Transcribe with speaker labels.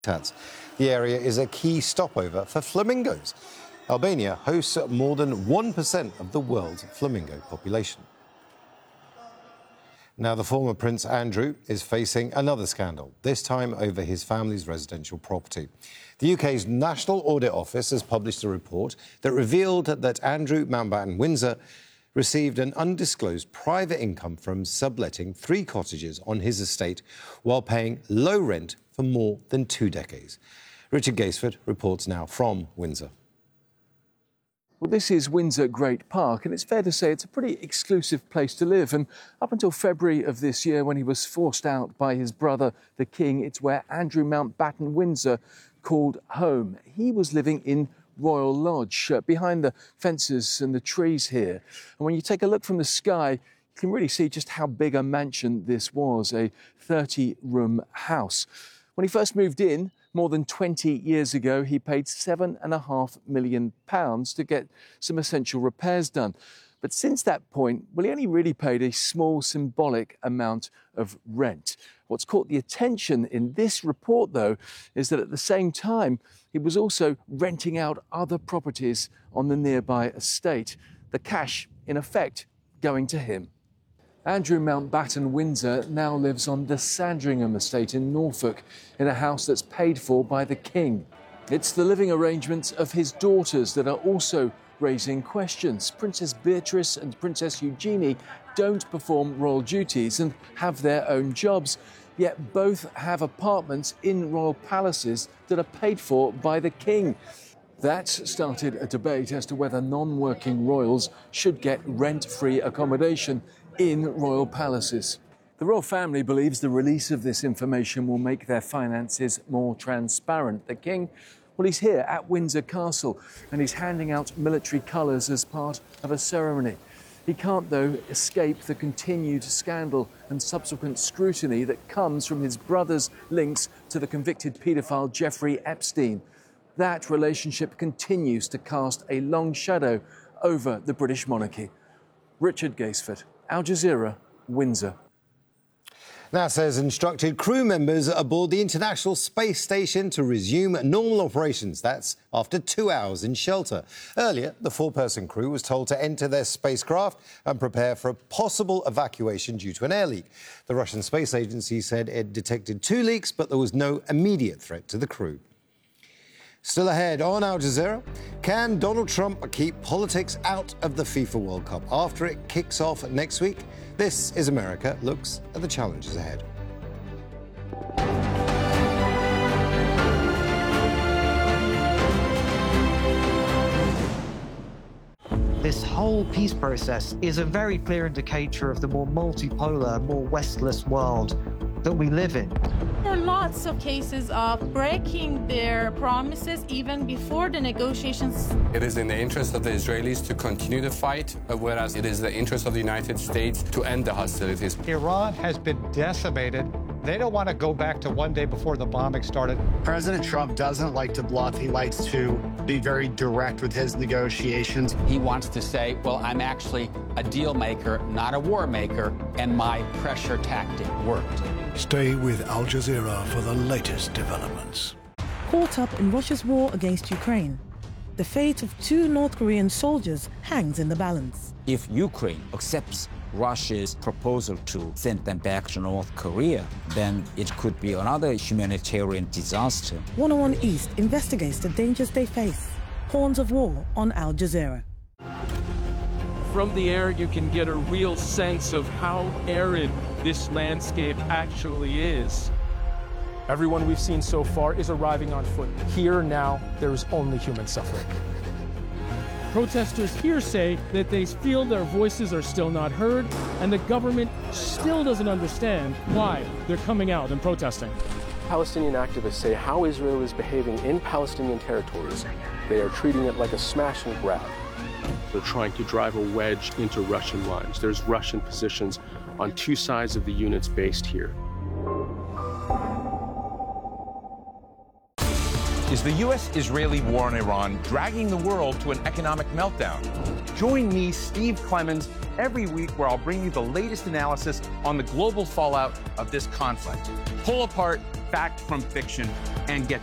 Speaker 1: The area is a key stopover for flamingos. Albania hosts more than 1% of the world's flamingo population. Now, the former Prince Andrew is facing another scandal, this time over his family's residential property. The UK's National Audit Office has published a report that revealed that Andrew Mountbatten Windsor received an undisclosed private income from subletting 3 cottages on his estate while paying low rent for more than 2 decades. Richard Gaisford reports now from Windsor.
Speaker 2: Well, this is Windsor Great Park, and it's fair to say it's a pretty exclusive place to live. And up until February of this year, when he was forced out by his brother, the King, it's where Andrew Mountbatten Windsor called home. He was living in Royal Lodge, behind the fences and the trees here. And when you take a look from the sky, you can really see just how big a mansion this was, a 30-room house. When he first moved in, more than 20 years ago, he paid £7.5 million to get some essential repairs done. But since that point, well, he only really paid a small symbolic amount of rent. What's caught the attention in this report, though, is that at the same time, he was also renting out other properties on the nearby estate. The cash, in effect, going to him. Andrew Mountbatten Windsor now lives on the Sandringham estate in Norfolk, in a house that's paid for by the King. It's the living arrangements of his daughters that are also raising questions. Princess Beatrice and Princess Eugenie don't perform royal duties and have their own jobs, yet both have apartments in royal palaces that are paid for by the King. That started a debate as to whether non-working royals should get rent-free accommodation in royal palaces. The royal family believes the release of this information will make their finances more transparent. The King, well, he's here at Windsor Castle and he's handing out military colours as part of a ceremony. He can't, though, escape the continued scandal and subsequent scrutiny that comes from his brother's links to the convicted paedophile Jeffrey Epstein. That relationship continues to cast a long shadow over the British monarchy. Richard Gaisford, Al Jazeera, Windsor.
Speaker 1: NASA has instructed crew members aboard the International Space Station to resume normal operations. That's after 2 hours in shelter. Earlier, the 4-person crew was told to enter their spacecraft and prepare for a possible evacuation due to an air leak. The Russian Space Agency said it detected 2 leaks, but there was no immediate threat to the crew. Still ahead on Al Jazeera, can Donald Trump keep politics out of the FIFA World Cup after it kicks off next week? This is America Looks at the challenges ahead.
Speaker 3: This whole peace process is a very clear indicator of the more multipolar, more Westless world that we live in.
Speaker 4: There are lots of cases of breaking their promises even before the negotiations.
Speaker 5: It is in the interest of the Israelis to continue the fight, whereas it is the interest of the United States to end the hostilities.
Speaker 6: Iran has been decimated. They don't want to go back to one day before the bombing started.
Speaker 7: President Trump doesn't like to bluff. He likes to be very direct with his negotiations.
Speaker 8: He wants to say, well, I'm actually a deal maker, not a war maker, and my pressure tactic worked.
Speaker 9: Stay with Al Jazeera for the latest developments.
Speaker 10: Caught up in Russia's war against Ukraine, the fate of 2 North Korean soldiers hangs in the balance.
Speaker 11: If Ukraine accepts Russia's proposal to send them back to North Korea, then it could be another humanitarian disaster.
Speaker 10: 101 East investigates the dangers they face. Horns of War on Al Jazeera.
Speaker 12: From the air, you can get a real sense of how arid this landscape actually is.
Speaker 13: Everyone we've seen so far is arriving on foot. Here now, there is only human suffering.
Speaker 12: Protesters here say that they feel their voices are still not heard, and the government still doesn't understand why they're coming out and protesting.
Speaker 13: Palestinian activists say how Israel is behaving in Palestinian territories. They are treating it like a smash and grab.
Speaker 14: They're trying to drive a wedge into Russian lines. There's Russian positions on 2 sides of the units based here.
Speaker 15: Is the U.S.-Israeli war on Iran dragging the world to an economic meltdown? Join me, Steve Clemons, every week where I'll bring you the latest analysis on the global fallout of this conflict. Pull apart fact from fiction and get